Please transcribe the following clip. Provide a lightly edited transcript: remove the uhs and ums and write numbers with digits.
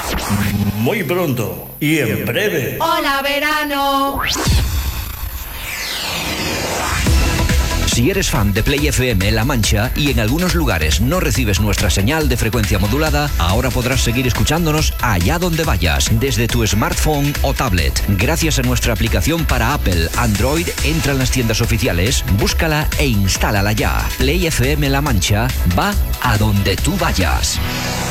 Muy pronto y en breve. ¡Hola, verano! Si eres fan de Play FM La Mancha y en algunos lugares no recibes nuestra señal de frecuencia modulada, ahora podrás seguir escuchándonos allá donde vayas, desde tu smartphone o tablet. Gracias a nuestra aplicación para Apple, Android, entra en las tiendas oficiales, búscala e instálala ya. Play FM La Mancha va a donde tú vayas.